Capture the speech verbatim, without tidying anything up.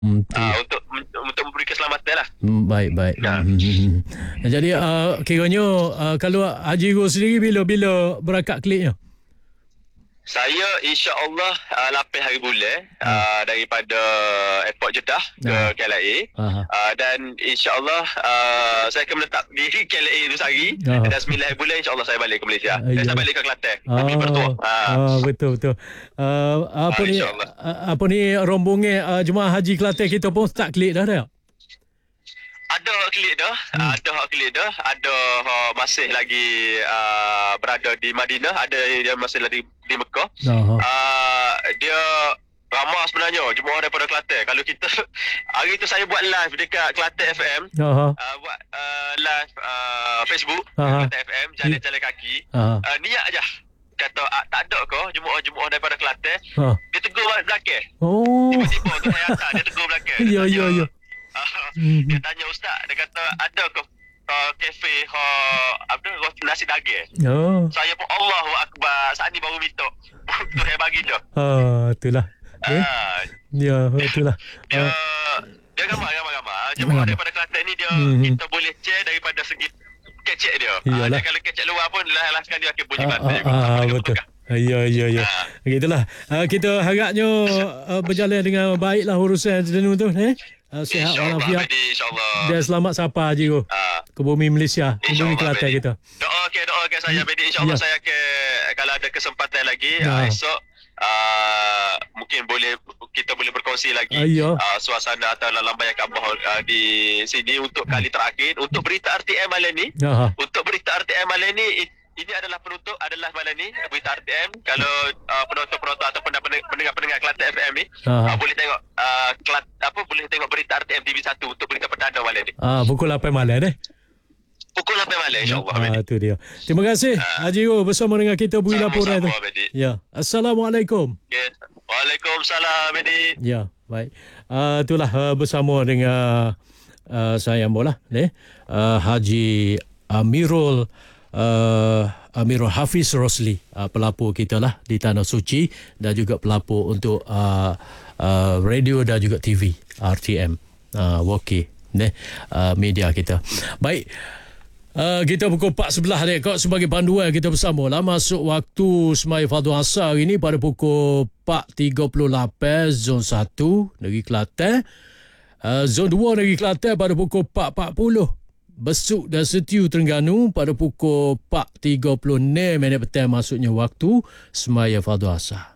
Hmm, uh, untuk untuk memberi keselamatan lah. Hmm, baik baik. Ya. Hmm. Jadi uh, kiranya uh, kalau Haji Ro sendiri bila bila berakad keliknya? Saya insya-Allah uh, lapan hari bulan Ha. uh, daripada airport Jeddah ke Ha. K L A. Aha. Uh, dan insya-Allah uh, saya akan menetap di K L A itu sehari. Ha. Dan sembilan hari bulan insya-Allah saya balik ke Malaysia. Ah, Eh, ya. saya balik ke Kelantan. Ah, Bumi bertuah. Ha. ah, betul betul. Uh, apa Ah, ni insyaAllah. uh, apa ni rombongan uh, jemaah haji Kelantan kita pun start klik dah dah. Ada hak klik dah, Hmm. ada hak klik dah, ada hak masih lagi uh, berada di Madinah, ada yang masih lagi di Mekah. Aha. Uh, dia ramai sebenarnya jemaah daripada Kelantan. Kalau kita hari tu saya buat live dekat Kelantan F M, Aha. uh, buat uh, live uh, Facebook Aha. Kelantan F M, jalan-jalan kaki. Aha. Uh, niat aja kata ah, tak ada ke jemaah-jemaah daripada Kelantan. Ha. Dia tegur belakang. Oh. Tiba-tiba tu saya hantar dia tegur belakang. Dia Ya, ya, tanya, ya. Uh, Mhm. dia tanya ustaz, dia kata ada ke uh, kafe uh, apa roti nasi daging. Oh. Saya pun Allahu akbar, saat ni baru minta. Tu saya bagi dia. Ah, itulah. Eh? Ah, Ya, itulah. dia Ah, dia gambar-gambar. Gambar. Jemaah daripada Kelantan ni dia Mhm. kita boleh share daripada segi kecek dia. Ah, Iyalah. dan kalau kecek luar pun lah-lahkan dia akan bunyi ah, Kelantan ah, juga. ah, Dia betul. bertukar. Ah, Ya, ya, ya. Ah. Begitulah. Ah, kita harapnya uh, berjalan dengan baiklah urusan jenuh tu. Eh? Uh, sihat InsyaAllah, walafiat. Abedi, insyaAllah. Dan selamat sapa Haji Ro. Ah. Ke bumi Malaysia. Ke bumi InsyaAllah, Kelantan Abedi. kita. Doakan, doakan saya, Abedi. InsyaAllah Ya. saya akan, kalau ada kesempatan lagi, Ya. uh, esok, uh, mungkin boleh kita boleh berkongsi lagi Ah, ya. uh, suasana atau lambayan Kaabah uh, di sini untuk kali terakhir. Untuk berita R T M malam ni, Aha. untuk berita R T M malam ni, i- ini adalah penutup adalah malam ni berita R T M. Kalau uh, penonton-penonton atau pendengar-pendengar Kelantan F M ni Aha. uh, boleh tengok uh, Kelat, apa boleh tengok berita R T M T V satu untuk berita perdana malam ni. Ah, pukul lapan malam eh. Pukul lapan malam insya-Allah. Ah, itu dia. Terima kasih Haji Ro bersama dengan kita beri laporan tu. Sama-sama, Abedi. Ya. Assalamualaikum. Okay. Waalaikumsalam, Edi. Ya, baik. Uh, itulah uh, bersama dengan uh, saya bola eh uh, Haji Amirul uh, Amirul Hafiz Rosli, uh, pelapor kita lah di Tanah Suci dan juga pelapor untuk uh, uh, radio dan juga T V R T M uh, Woki eh uh, media kita. Baik. Uh, kita pukul empat sebelah rekod sebagai panduan kita bersama lah masuk waktu semaya fardu asar ini pada pukul empat tiga puluh lapan zon satu negeri Kelantan, uh, zon dua negeri Kelantan pada pukul empat empat puluh, Besuk dan Setiu Terengganu pada pukul empat tiga puluh enam minit petang masuknya waktu semaya fardu asar.